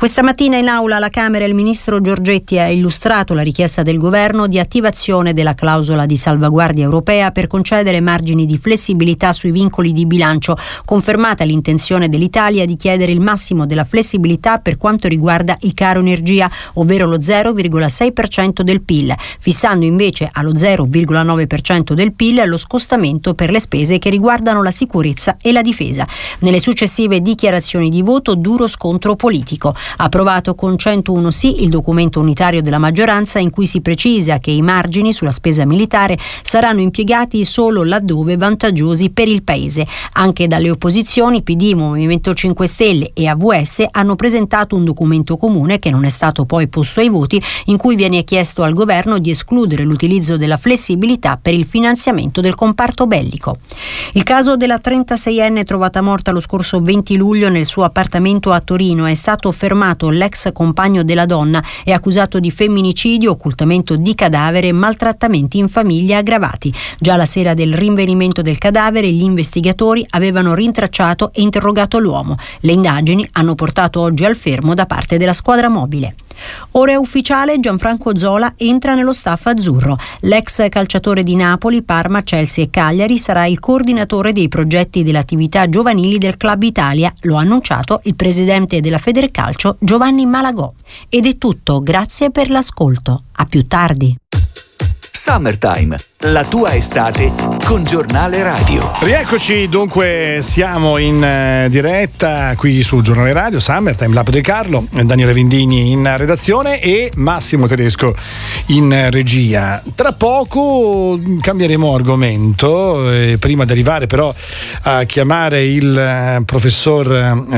Questa mattina in aula alla Camera il ministro Giorgetti ha illustrato la richiesta del governo di attivazione della clausola di salvaguardia europea per concedere margini di flessibilità sui vincoli di bilancio, confermata l'intenzione dell'Italia di chiedere il massimo della flessibilità per quanto riguarda il caro energia, ovvero lo 0,6% del PIL, fissando invece allo 0,9% del PIL lo scostamento per le spese che riguardano la sicurezza e la difesa. Nelle successive dichiarazioni di voto, duro scontro politico. Approvato con 101 sì il documento unitario della maggioranza in cui si precisa che i margini sulla spesa militare saranno impiegati solo laddove vantaggiosi per il Paese. Anche dalle opposizioni PD, Movimento 5 Stelle e AVS hanno presentato un documento comune che non è stato poi posto ai voti, in cui viene chiesto al governo di escludere l'utilizzo della flessibilità per il finanziamento del comparto bellico. Il caso della 36enne trovata morta lo scorso 20 luglio nel suo appartamento a Torino. È stato fermato l'ex compagno della donna e accusato di femminicidio, occultamento di cadavere e maltrattamenti in famiglia aggravati. Già la sera del rinvenimento del cadavere gli investigatori avevano rintracciato e interrogato l'uomo. Le indagini hanno portato oggi al fermo da parte della squadra mobile. Ora è ufficiale, Gianfranco Zola entra nello staff azzurro. L'ex calciatore di Napoli, Parma, Chelsea e Cagliari sarà il coordinatore dei progetti delle attività giovanili del Club Italia, lo ha annunciato il presidente della Federcalcio Giovanni Malagò. Ed è tutto, grazie per l'ascolto. A più tardi. Summertime, la tua estate con Giornale Radio. Rieccoci, dunque siamo in diretta qui sul Giornale Radio, Summertime, l'app di Carlo, Daniele Vendini in redazione e Massimo Tedesco in regia. Tra poco cambieremo argomento, prima di arrivare però a chiamare il professor,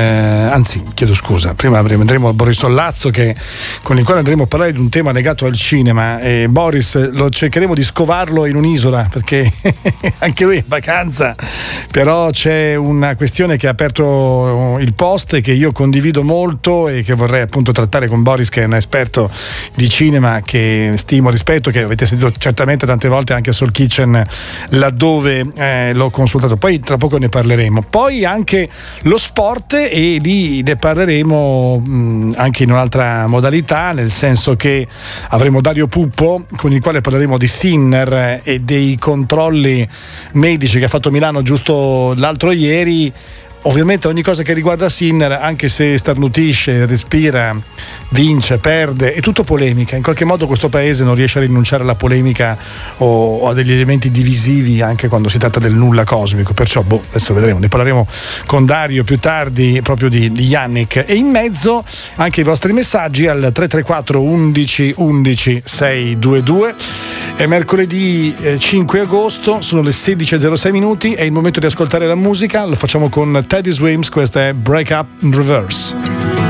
prima andremo a Boris Sollazzo con il quale andremo a parlare di un tema legato al cinema. Boris, cercheremo di scovarlo in un'isola perché anche lui è in vacanza, però c'è una questione che ha aperto il Post e che io condivido molto e che vorrei appunto trattare con Boris, che è un esperto di cinema che stimo, rispetto, che avete sentito certamente tante volte anche a Soul Kitchen laddove l'ho consultato. Poi tra poco ne parleremo. Poi anche lo sport, e lì ne parleremo anche in un'altra modalità, nel senso che avremo Dario Puppo con il quale parleremo di Sinner e dei controlli medici che ha fatto Milano giusto l'altro ieri. Ovviamente ogni cosa che riguarda Sinner, anche se starnutisce, respira, vince, perde, è tutto polemica. In qualche modo questo paese non riesce a rinunciare alla polemica o a degli elementi divisivi anche quando si tratta del nulla cosmico. Perciò adesso vedremo, ne parleremo con Dario più tardi proprio di Yannick. E in mezzo anche i vostri messaggi al 334 11 11 622. È mercoledì 5 agosto, sono le 16:06 minuti, è il momento di ascoltare la musica. Lo facciamo con Teddy Swims, questa è Break Up in Reverse.